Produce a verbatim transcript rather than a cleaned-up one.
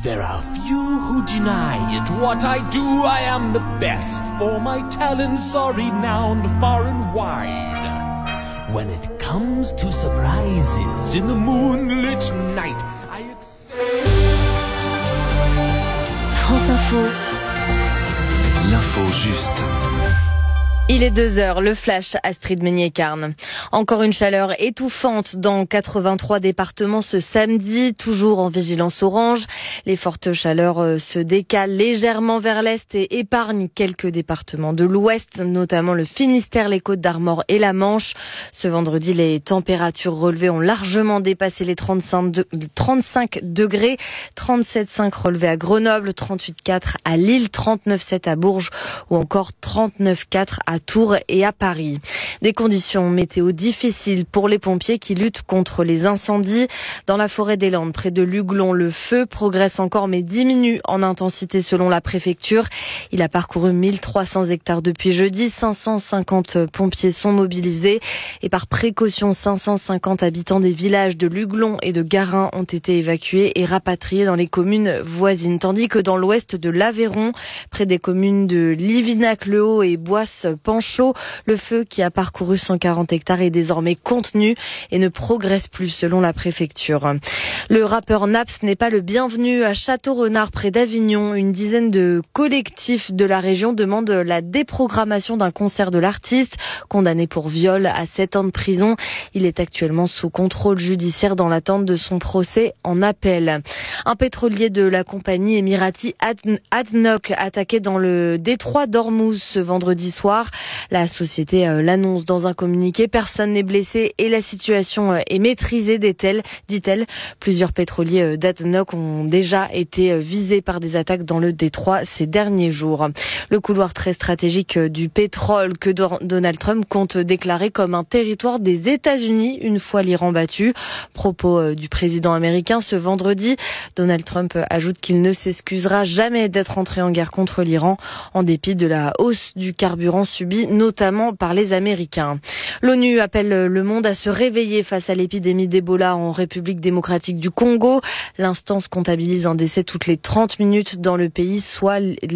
There are few who deny it. What I do, I am the best. For my talents are renowned far and wide. When it comes to surprises in the moonlit night, I accept... France Info. L'info juste. Il est deux heures, le flash Astrid Meignet-Carne. Encore une chaleur étouffante dans quatre-vingt-trois départements ce samedi, toujours en vigilance orange. Les fortes chaleurs se décalent légèrement vers l'est et épargnent quelques départements de l'ouest, notamment le Finistère, les Côtes-d'Armor et la Manche. Ce vendredi, les températures relevées ont largement dépassé les trente-cinq degrés. trente-sept virgule cinq relevés à Grenoble, trente-huit virgule quatre à Lille, trente-neuf virgule sept à Bourges ou encore trente-neuf virgule quatre à Tours et à Paris. Des conditions météo difficiles pour les pompiers qui luttent contre les incendies. Dans la forêt des Landes, près de Luglon, le feu progresse encore mais diminue en intensité selon la préfecture. Il a parcouru mille trois cents hectares depuis jeudi. cinq cent cinquante pompiers sont mobilisés. Et par précaution, cinq cent cinquante habitants des villages de Luglon et de Garin ont été évacués et rapatriés dans les communes voisines. Tandis que dans l'ouest de l'Aveyron, près des communes de Livinac-le-Haut et Boisse-Panchaud, le feu qui a parcouru cent quarante hectares est désormais contenu et ne progresse plus selon la préfecture. Le rappeur Naps n'est pas le bienvenu à Château-Renard près d'Avignon. Une dizaine de collectifs de la région demandent la déprogrammation d'un concert de l'artiste, condamné pour viol à sept ans de prison. Il est actuellement sous contrôle judiciaire dans l'attente de son procès en appel. Un pétrolier de la compagnie émirati ADNOC attaqué dans le détroit d'Ormuz ce vendredi soir. La société l'annonce dans un communiqué. Personne n'est blessé et la situation est maîtrisée, dit-elle. dit-elle. Plusieurs pétroliers d'ADNOC ont déjà été visés par des attaques dans le détroit ces derniers jours. Le couloir très stratégique du pétrole que Donald Trump compte déclarer comme un territoire des États-Unis une fois l'Iran battu. Propos du président américain ce vendredi. Donald Trump ajoute qu'il ne s'excusera jamais d'être entré en guerre contre l'Iran en dépit de la hausse du carburant subie notamment par les Américains. L'ONU appelle le monde à se réveiller face à l'épidémie d'Ebola en République démocratique du Congo. L'instance comptabilise un décès toutes les trente minutes dans le pays, soit les